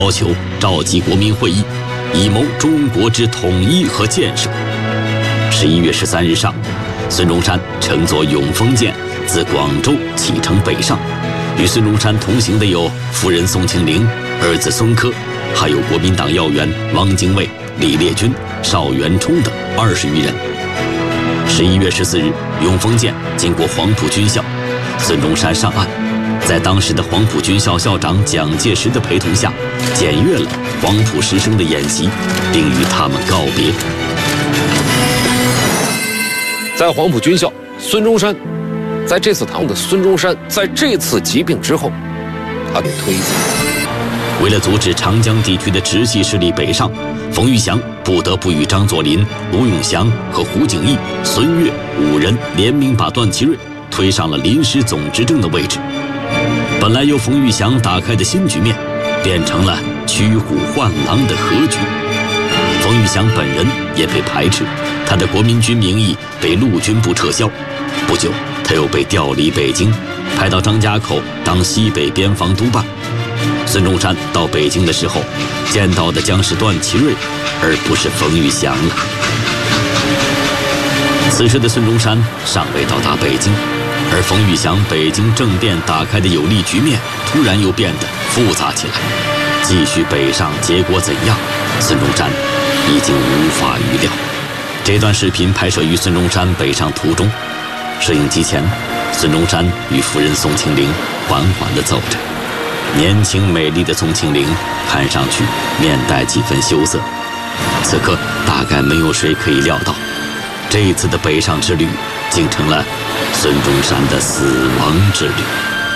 要求召集国民会议，以谋中国之统一和建设。11月13日上，孙中山乘坐永丰舰自广州启程北上，与孙中山同行的有夫人宋庆龄、儿子孙科，还有国民党要员汪精卫、李烈钧、邵元冲等20余人。11月14日，永丰舰经过黄埔军校，孙中山上岸，在当时的黄埔军校校长蒋介石的陪同下，检阅了黄埔师生的演习，并与他们告别。 在黄埔军校，孙中山在这次疾病之后，他被推荐。 为了阻止长江地区的直系势力北上，冯玉祥不得不与张作霖、卢永祥和胡景翼、孙岳5人联名把段祺瑞推上了临时总执政的位置。本来由冯玉祥打开的新局面，变成了驱虎换狼的和局。冯玉祥本人也被排斥，他的国民军名义被陆军部撤销。不久，他又被调离北京，派到张家口当西北边防督办。孙中山到北京的时候，见到的将是段祺瑞，而不是冯玉祥了。此时的孙中山尚未到达北京，而冯玉祥北京政变打开的有利局面突然又变得复杂起来。继续北上，结果怎样？孙中山已经无法预料。这段视频拍摄于孙中山北上途中，摄影机前，孙中山与夫人宋庆龄缓缓地走着。年轻美丽的宋庆龄看上去面带几分羞涩。此刻大概没有谁可以料到，这一次的北上之旅竟成了孙中山的死亡之旅。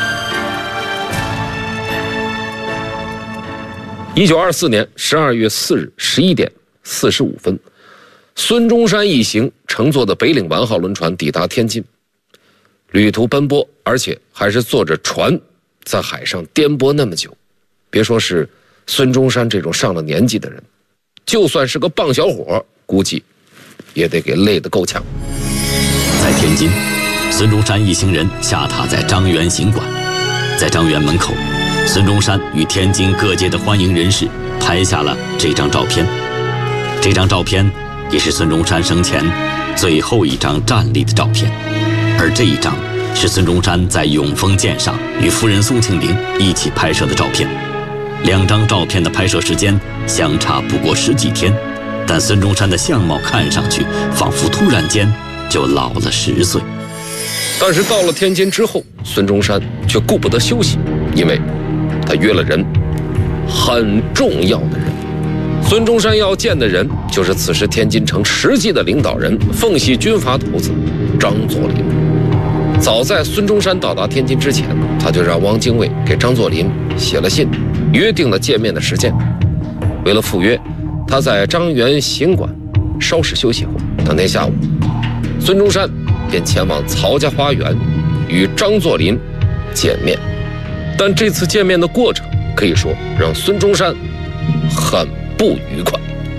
1924年12月4日11点45分，孙中山一行乘坐的北岭丸号轮船抵达天津。旅途奔波，而且还是坐着船在海上颠簸那么久，别说是孙中山这种上了年纪的人，就算是个棒小伙，估计也得给累得够呛。 在天津，孙中山一行人下榻在张园行馆，在张园门口，孙中山与天津各界的欢迎人士拍下了这张照片。这张照片也是孙中山生前最后一张站立的照片，而这一张是孙中山在永丰舰上与夫人宋庆龄一起拍摄的照片。2张照片的拍摄时间相差不过10几天，但孙中山的相貌看上去仿佛突然间就老了10岁。 但是到了天津之后，孙中山却顾不得休息，因为他约了人，很重要的人。孙中山要见的人就是此时天津城实际的领导人，奉系军阀头子张作霖。早在孙中山到达天津之前，他就让汪精卫给张作霖写了信，约定了见面的时间。为了赴约，他在张园行馆稍事休息后，当天下午，孙中山便前往曹家花园与张作霖见面。但这次见面的过程可以说让孙中山很不愉快。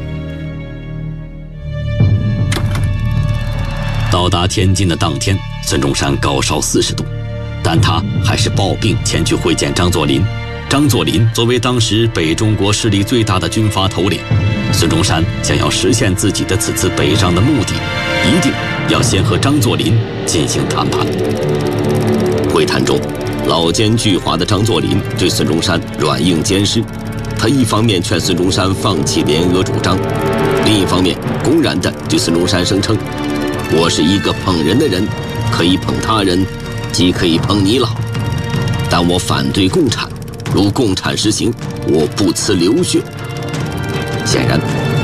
到达天津的当天，孙中山高烧40度，但他还是抱病前去会见张作霖。张作霖作为当时北中国势力最大的军阀头领，孙中山想要实现自己的此次北上的目的，一定要先和张作霖进行谈判。会谈中，老奸巨猾的张作霖对孙中山软硬兼施，他一方面劝孙中山放弃联俄主张，另一方面公然地对孙中山声称：“我是一个捧人的人，可以捧他人，既可以捧你老。但我反对共产，如共产实行，我不辞流血。”显然，